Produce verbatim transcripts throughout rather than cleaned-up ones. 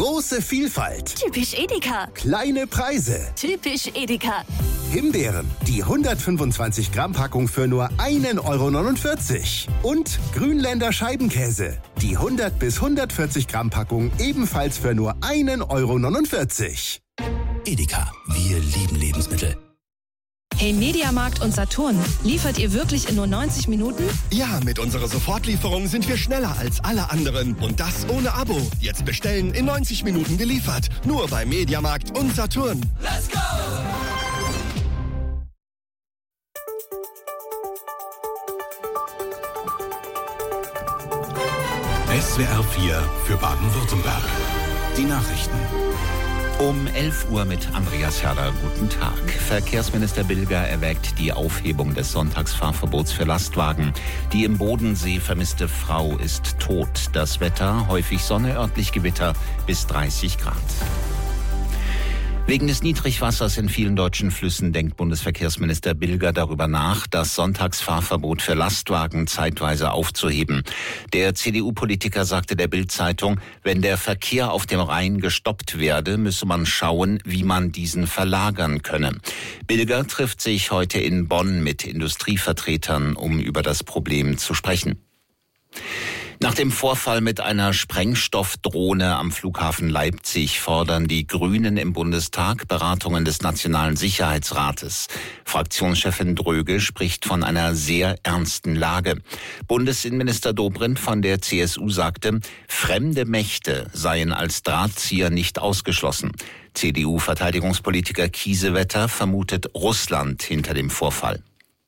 Große Vielfalt. Typisch Edeka. Kleine Preise. Typisch Edeka. Himbeeren, die hundertfünfundzwanzig Gramm Packung für nur ein Euro neunundvierzig. Und Grünländer Scheibenkäse, die hundert bis hundertvierzig Gramm Packung ebenfalls für nur ein Euro neunundvierzig. Edeka, wir lieben Lebensmittel. Hey Mediamarkt und Saturn, liefert ihr wirklich in nur neunzig Minuten? Ja, mit unserer Sofortlieferung sind wir schneller als alle anderen. Und das ohne Abo. Jetzt bestellen, in neunzig Minuten geliefert. Nur bei Mediamarkt und Saturn. Let's go! S W R vier für Baden-Württemberg. Die Nachrichten. Um elf Uhr mit Andreas Herder. Guten Tag. Verkehrsminister Bilger erwägt die Aufhebung des Sonntagsfahrverbots für Lastwagen. Die im Bodensee vermisste Frau ist tot. Das Wetter, häufig Sonne, örtlich Gewitter bis dreißig Grad. Wegen des Niedrigwassers in vielen deutschen Flüssen denkt Bundesverkehrsminister Bilger darüber nach, das Sonntagsfahrverbot für Lastwagen zeitweise aufzuheben. Der C D U-Politiker sagte der Bild-Zeitung, wenn der Verkehr auf dem Rhein gestoppt werde, müsse man schauen, wie man diesen verlagern könne. Bilger trifft sich heute in Bonn mit Industrievertretern, um über das Problem zu sprechen. Nach dem Vorfall mit einer Sprengstoffdrohne am Flughafen Leipzig fordern die Grünen im Bundestag Beratungen des Nationalen Sicherheitsrates. Fraktionschefin Dröge spricht von einer sehr ernsten Lage. Bundesinnenminister Dobrindt von der C S U sagte, fremde Mächte seien als Drahtzieher nicht ausgeschlossen. C D U-Verteidigungspolitiker Kiesewetter vermutet Russland hinter dem Vorfall.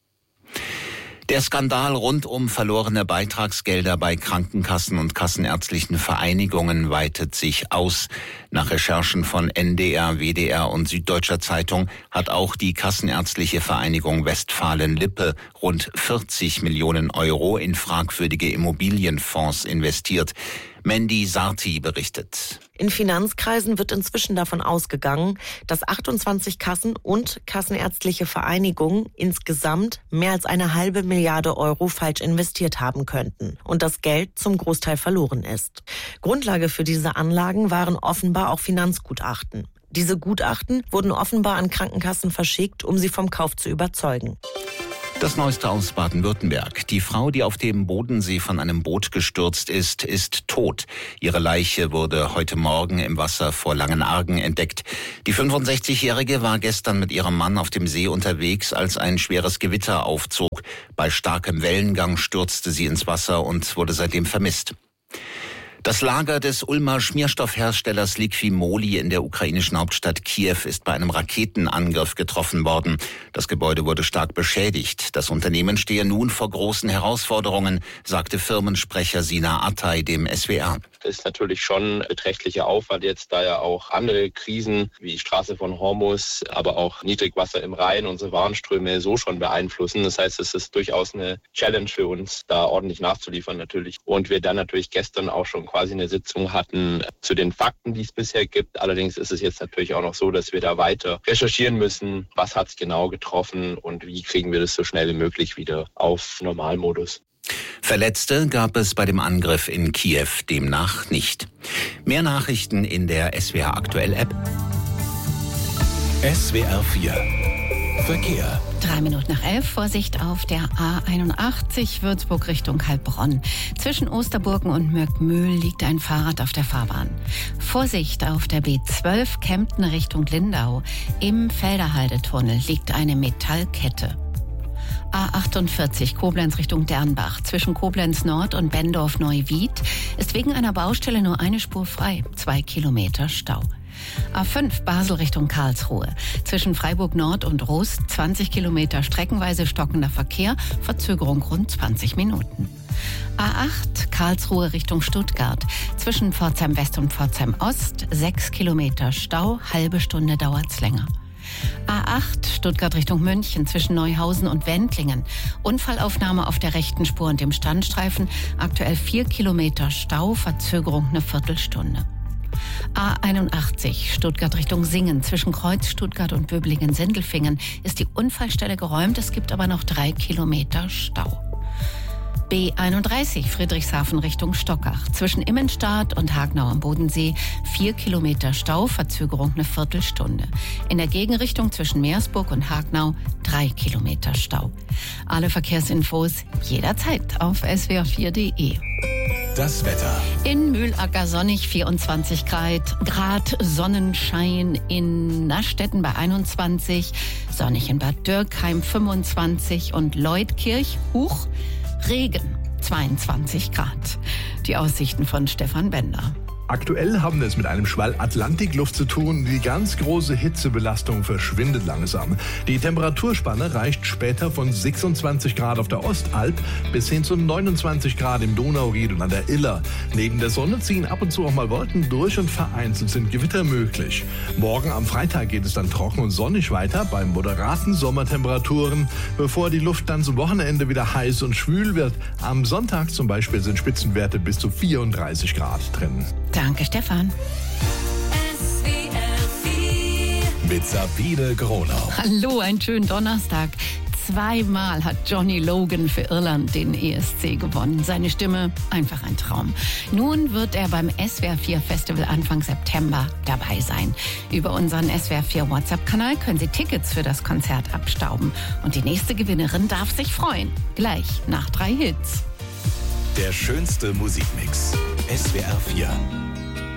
Der Skandal rund um verlorene Beitragsgelder bei Krankenkassen und kassenärztlichen Vereinigungen weitet sich aus. Nach Recherchen von N D R, W D R und Süddeutscher Zeitung hat auch die Kassenärztliche Vereinigung Westfalen-Lippe rund vierzig Millionen Euro in fragwürdige Immobilienfonds investiert. Mandy Sarti berichtet. In Finanzkreisen wird inzwischen davon ausgegangen, dass achtundzwanzig Kassen und kassenärztliche Vereinigungen insgesamt mehr als eine halbe Milliarde Euro falsch investiert haben könnten und das Geld zum Großteil verloren ist. Grundlage für diese Anlagen waren offenbar auch Finanzgutachten. Diese Gutachten wurden offenbar an Krankenkassen verschickt, um sie vom Kauf zu überzeugen. Das Neueste aus Baden-Württemberg. Die Frau, die auf dem Bodensee von einem Boot gestürzt ist, ist tot. Ihre Leiche wurde heute Morgen im Wasser vor Langenargen entdeckt. Die fünfundsechzigjährige war gestern mit ihrem Mann auf dem See unterwegs, als ein schweres Gewitter aufzog. Bei starkem Wellengang stürzte sie ins Wasser und wurde seitdem vermisst. Das Lager des Ulmer Schmierstoffherstellers Liqui-Moly in der ukrainischen Hauptstadt Kiew ist bei einem Raketenangriff getroffen worden. Das Gebäude wurde stark beschädigt. Das Unternehmen stehe nun vor großen Herausforderungen, sagte Firmensprecher Sina Atay dem S W R. Das ist natürlich schon beträchtlicher Aufwand jetzt, da ja auch andere Krisen wie die Straße von Hormuz, aber auch Niedrigwasser im Rhein unsere Warenströme so schon beeinflussen. Das heißt, es ist durchaus eine Challenge für uns, da ordentlich nachzuliefern natürlich. Und wir dann natürlich gestern auch schon quasi eine Sitzung hatten zu den Fakten, die es bisher gibt. Allerdings ist es jetzt natürlich auch noch so, dass wir da weiter recherchieren müssen, was hat es genau getroffen und wie kriegen wir das so schnell wie möglich wieder auf Normalmodus. Verletzte gab es bei dem Angriff in Kiew demnach nicht. Mehr Nachrichten in der S W R Aktuell App. S W R vier Verkehr. Drei Minuten nach elf, Vorsicht auf der A einundachtzig, Würzburg Richtung Heilbronn. Zwischen Osterburgen und Mörkmühl liegt ein Fahrrad auf der Fahrbahn. Vorsicht auf der B zwölf, Kempten Richtung Lindau. Im Felderhaldetunnel liegt eine Metallkette. A achtundvierzig, Koblenz Richtung Dernbach. Zwischen Koblenz Nord und Bendorf-Neuwied ist wegen einer Baustelle nur eine Spur frei. Zwei Kilometer Stau. A fünf, Basel Richtung Karlsruhe. Zwischen Freiburg Nord und Rust zwanzig Kilometer streckenweise stockender Verkehr, Verzögerung rund zwanzig Minuten. A acht, Karlsruhe Richtung Stuttgart. Zwischen Pforzheim West und Pforzheim Ost sechs Kilometer Stau, halbe Stunde dauert's länger. A acht, Stuttgart Richtung München, zwischen Neuhausen und Wendlingen. Unfallaufnahme auf der rechten Spur und dem Standstreifen. Aktuell vier Kilometer Stau, Verzögerung eine Viertelstunde. A einundachtzig, Stuttgart Richtung Singen. Zwischen Kreuz Stuttgart und Böblingen-Sindelfingen ist die Unfallstelle geräumt. Es gibt aber noch drei Kilometer Stau. B einunddreißig Friedrichshafen Richtung Stockach. Zwischen Immenstadt und Hagnau am Bodensee vier Kilometer Stau, Verzögerung eine Viertelstunde. In der Gegenrichtung zwischen Meersburg und Hagnau drei Kilometer Stau. Alle Verkehrsinfos jederzeit auf s w r vier punkt d e. Das Wetter. In Mühlacker sonnig, vierundzwanzig Grad, Sonnenschein in Nastetten bei einundzwanzig, sonnig in Bad Dürkheim fünfundzwanzig und Leutkirch, Huch, Regen, zweiundzwanzig Grad. Die Aussichten von Stefan Bender. Aktuell haben wir es mit einem Schwall Atlantikluft zu tun. Die ganz große Hitzebelastung verschwindet langsam. Die Temperaturspanne reicht später von sechsundzwanzig Grad auf der Ostalb bis hin zu neunundzwanzig Grad im Donauried und an der Iller. Neben der Sonne ziehen ab und zu auch mal Wolken durch und vereinzelt sind Gewitter möglich. Morgen am Freitag geht es dann trocken und sonnig weiter bei moderaten Sommertemperaturen, bevor die Luft dann zum Wochenende wieder heiß und schwül wird. Am Sonntag zum Beispiel sind Spitzenwerte bis zu vierunddreißig Grad drin. Danke, Stefan. Mit Sabine Gronau. Hallo, einen schönen Donnerstag. Zweimal hat Johnny Logan für Irland den E S C gewonnen. Seine Stimme, einfach ein Traum. Nun wird er beim S W R vier Festival Anfang September dabei sein. Über unseren S W R vier WhatsApp-Kanal können Sie Tickets für das Konzert abstauben. Und die nächste Gewinnerin darf sich freuen. Gleich nach drei Hits. Der schönste Musikmix. S W R vier.